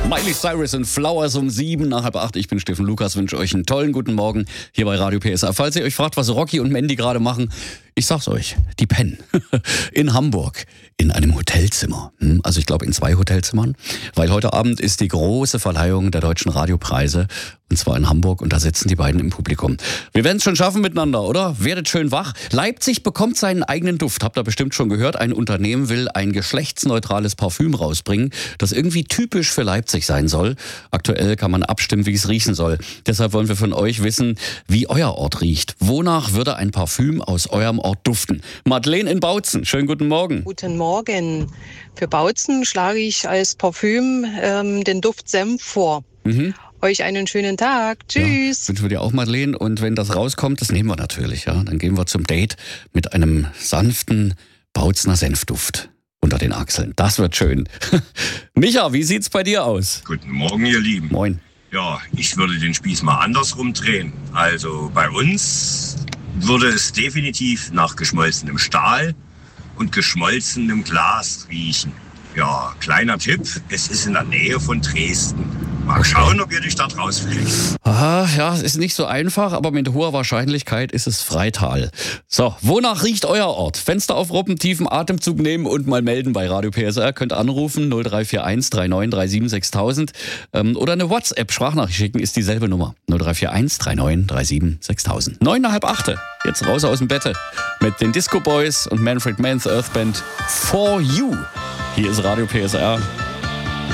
Miley Cyrus und Flowers um 7 nach halb 8. Ich bin Steffen Lukas, wünsche euch einen tollen guten Morgen hier bei Radio PSR. Falls ihr euch fragt, was Rocky und Mandy gerade machen, ich sag's euch, die pennen. In Hamburg, in einem Hotelzimmer. Also ich glaube in 2 Hotelzimmern, weil heute Abend ist die große Verleihung der Deutschen Radiopreise. Und zwar in Hamburg und da sitzen die beiden im Publikum. Wir werden es schon schaffen miteinander, oder? Werdet schön wach. Leipzig bekommt seinen eigenen Duft. Habt ihr bestimmt schon gehört. Ein Unternehmen will ein geschlechtsneutrales Parfüm rausbringen, das irgendwie typisch für Leipzig sein soll. Aktuell kann man abstimmen, wie es riechen soll. Deshalb wollen wir von euch wissen, wie euer Ort riecht. Wonach würde ein Parfüm aus eurem Ort duften? Madeleine in Bautzen, schönen guten Morgen. Guten Morgen. Für Bautzen schlage ich als Parfüm den Duft Senf vor. Euch einen schönen Tag. Tschüss. Ja, wünschen wir dir auch, Madeleine. Und wenn das rauskommt, das nehmen wir natürlich. Ja. Dann gehen wir zum Date mit einem sanften Bautzener Senfduft unter den Achseln. Das wird schön. Micha, wie sieht's bei dir aus? Guten Morgen, ihr Lieben. Moin. Ja, ich würde den Spieß mal andersrum drehen. Also bei uns würde es definitiv nach geschmolzenem Stahl und geschmolzenem Glas riechen. Ja, kleiner Tipp, es ist in der Nähe von Dresden. Mal schauen, ob ihr dich da draus fliegt. Aha, ja, es ist nicht so einfach, aber mit hoher Wahrscheinlichkeit ist es Freital. So, wonach riecht euer Ort? Fenster aufruppen, tiefen Atemzug nehmen und mal melden bei Radio PSR. Könnt anrufen 0341 3937 6000 oder eine WhatsApp-Sprachnachricht schicken, ist dieselbe Nummer. 0341 3937 6000. 9 nach halb 8. Jetzt raus aus dem Bett mit den Disco Boys und Manfred Mann's Earth Band For You. Hier ist Radio PSR.